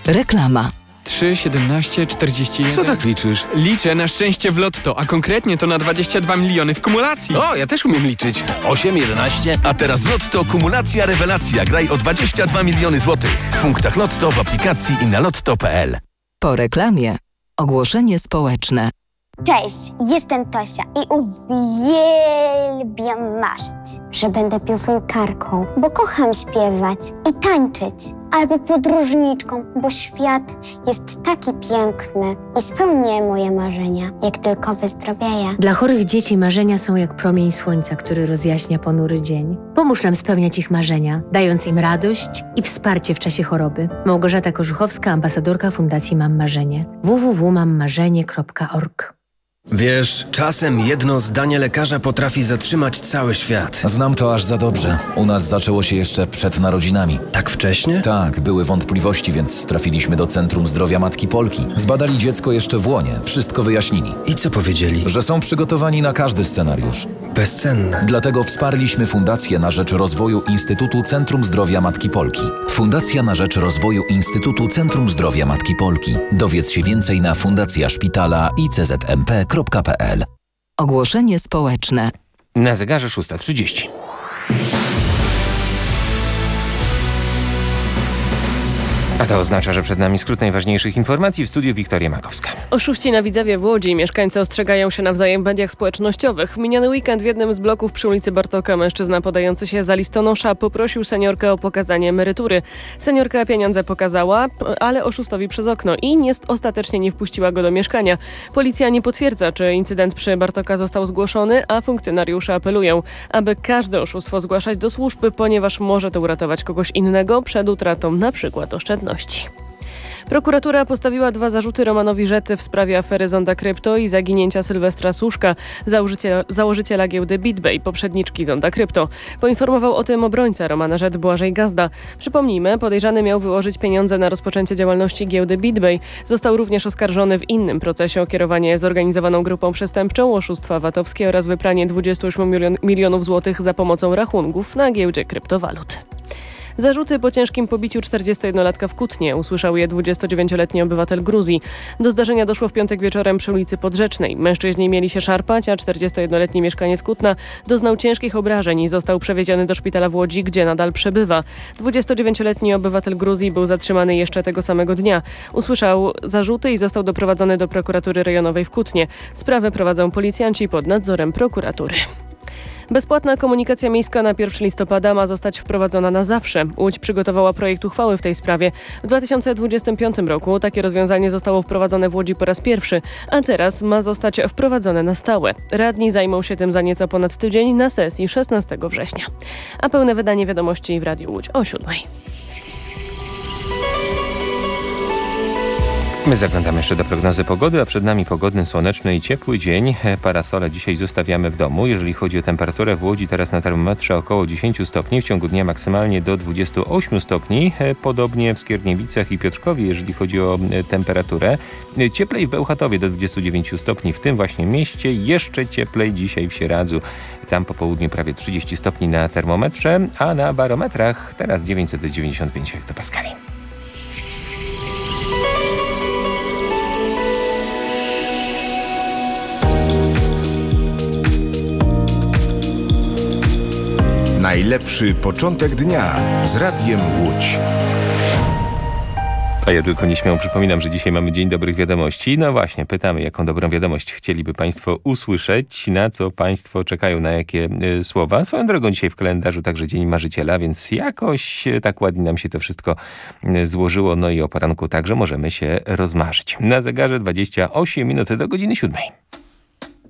Reklama. 3, 17, 41... Co tak liczysz? Liczę na szczęście w lotto, a konkretnie to na 22 miliony w kumulacji. O, ja też umiem liczyć. 8, 11... A teraz Lotto kumulacja rewelacja. Graj o 22 miliony złotych. W punktach Lotto, w aplikacji i na lotto.pl. Po reklamie. Ogłoszenie społeczne. Cześć, jestem Tosia i uwielbiam marzyć, że będę piosenkarką, bo kocham śpiewać i tańczyć, albo podróżniczką, bo świat jest taki piękny i spełnię moje marzenia, jak tylko wyzdrowieję. Dla chorych dzieci marzenia są jak promień słońca, który rozjaśnia ponury dzień. Pomóż nam spełniać ich marzenia, dając im radość i wsparcie w czasie choroby. Małgorzata Korzuchowska, ambasadorka Fundacji Mam Marzenie. www.mammarzenie.org. Wiesz, czasem jedno zdanie lekarza potrafi zatrzymać cały świat. Znam to aż za dobrze. U nas zaczęło się jeszcze przed narodzinami. Tak wcześnie? Tak, były wątpliwości, więc trafiliśmy do Centrum Zdrowia Matki Polki. Zbadali dziecko jeszcze w łonie, wszystko wyjaśnili. I co powiedzieli? Że są przygotowani na każdy scenariusz. Bezcenne. Dlatego wsparliśmy Fundację na rzecz rozwoju Instytutu Centrum Zdrowia Matki Polki. Fundacja na rzecz rozwoju Instytutu Centrum Zdrowia Matki Polki. Dowiedz się więcej na fundacjaszpitala iczmp.pl. Ogłoszenie społeczne. Na zegarze 6:30. A to oznacza, że przed nami skrót najważniejszych informacji. W studiu Wiktoria Makowska. Oszuści na Widzewie w Łodzi. Mieszkańcy ostrzegają się nawzajem w mediach społecznościowych. W miniony weekend w jednym z bloków przy ulicy Bartolka mężczyzna podający się za listonosza poprosił seniorkę o pokazanie emerytury. Seniorka pieniądze pokazała, ale oszustowi przez okno i ostatecznie nie wpuściła go do mieszkania. Policja nie potwierdza, czy incydent przy Bartolka został zgłoszony, a funkcjonariusze apelują, aby każde oszustwo zgłaszać do służby, ponieważ może to uratować kogoś innego przed utratą np. oszczędności. Prokuratura postawiła 2 zarzuty Romanowi Rzety w sprawie afery Zonda Krypto i zaginięcia Sylwestra Suszka, założyciela giełdy BitBay, poprzedniczki Zonda Krypto. Poinformował o tym obrońca Romana Rzet Błażej Gazda. Przypomnijmy, podejrzany miał wyłożyć pieniądze na rozpoczęcie działalności giełdy BitBay. Został również oskarżony w innym procesie o kierowanie zorganizowaną grupą przestępczą, oszustwa VAT-owskie oraz wypranie 28 milionów złotych za pomocą rachunków na giełdzie kryptowalut. Zarzuty po ciężkim pobiciu 41-latka w Kutnie usłyszał je 29-letni obywatel Gruzji. Do zdarzenia doszło w piątek wieczorem przy ulicy Podrzecznej. Mężczyźni mieli się szarpać, a 41-letni mieszkaniec Kutna doznał ciężkich obrażeń i został przewieziony do szpitala w Łodzi, gdzie nadal przebywa. 29-letni obywatel Gruzji był zatrzymany jeszcze tego samego dnia. Usłyszał zarzuty i został doprowadzony do prokuratury rejonowej w Kutnie. Sprawę prowadzą policjanci pod nadzorem prokuratury. Bezpłatna komunikacja miejska na 1 listopada ma zostać wprowadzona na zawsze. Łódź przygotowała projekt uchwały w tej sprawie. W 2025 roku takie rozwiązanie zostało wprowadzone w Łodzi po raz pierwszy, a teraz ma zostać wprowadzone na stałe. Radni zajmą się tym za nieco ponad tydzień na sesji 16 września. A pełne wydanie wiadomości w Radiu Łódź o 7:00. My zaglądamy jeszcze do prognozy pogody, a przed nami pogodny, słoneczny i ciepły dzień. Parasole dzisiaj zostawiamy w domu. Jeżeli chodzi o temperaturę w Łodzi, teraz na termometrze około 10 stopni, w ciągu dnia maksymalnie do 28 stopni. Podobnie w Skierniewicach i Piotrkowie, jeżeli chodzi o temperaturę. Cieplej w Bełchatowie do 29 stopni, w tym właśnie mieście. Jeszcze cieplej dzisiaj w Sieradzu. Tam po południu prawie 30 stopni na termometrze, a na barometrach teraz 995 hektopaskali. Najlepszy początek dnia z Radiem Łódź. A ja tylko nieśmiało przypominam, że dzisiaj mamy Dzień Dobrych Wiadomości. No właśnie, pytamy, jaką dobrą wiadomość chcieliby Państwo usłyszeć, na co Państwo czekają, na jakie słowa. Swoją drogą dzisiaj w kalendarzu także Dzień Marzyciela, więc jakoś tak ładnie nam się to wszystko złożyło. No i o poranku także możemy się rozmarzyć. Na zegarze 28 minut do godziny 7:00.